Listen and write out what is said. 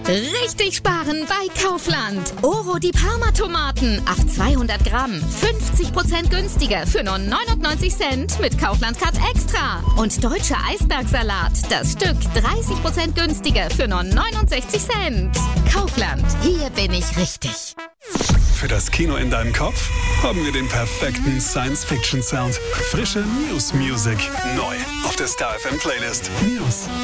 Richtig sparen bei Kaufland. Oro die Parma-Tomaten auf 200 Gramm. 50% günstiger für nur 99 Cent mit Kaufland Card Extra. Und deutscher Eisbergsalat. Das Stück 30% günstiger für nur 69 Cent. Kaufland. Hier bin ich richtig. Für das Kino in deinem Kopf haben wir den perfekten Science-Fiction-Sound. Frische News-Music. Neu auf der Star FM Playlist. News.